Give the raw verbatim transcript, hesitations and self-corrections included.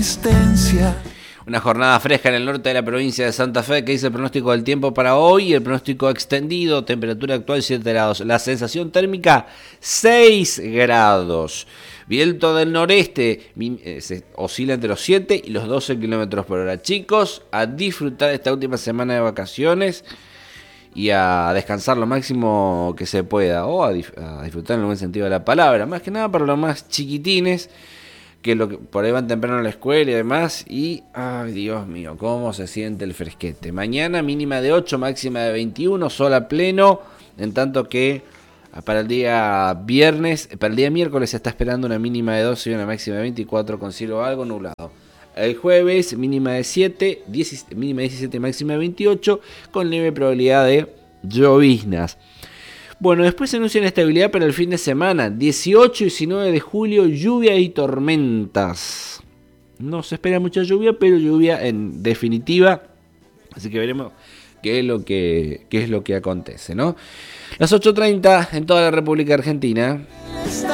Una jornada fresca en el norte de la provincia de Santa Fe. Que dice el pronóstico del tiempo para hoy? El pronóstico extendido, temperatura actual siete grados, la sensación térmica seis grados. Viento del noreste, eh, se oscila entre los siete y los doce kilómetros por hora. Chicos, a disfrutar esta última semana de vacaciones y a descansar lo máximo que se pueda, o a, dif- a disfrutar en el buen sentido de la palabra, más que nada para los más chiquitines, que, lo que por ahí van temprano a la escuela y demás, y ay Dios mío, cómo se siente el fresquete. Mañana mínima de ocho, máxima de veintiuno, sol a pleno, en tanto que para el día viernes, para el día miércoles se está esperando una mínima de doce y una máxima de veinticuatro con cielo algo nublado. El jueves mínima de siete, diez, mínima de diecisiete, máxima de veintiocho, con leve probabilidad de lloviznas. Bueno, después se anuncia inestabilidad para el fin de semana, dieciocho y diecinueve de julio, lluvia y tormentas. No se espera mucha lluvia, pero lluvia en definitiva, así que veremos qué es lo que, qué es lo que acontece, ¿no? Las ocho treinta en toda la República Argentina.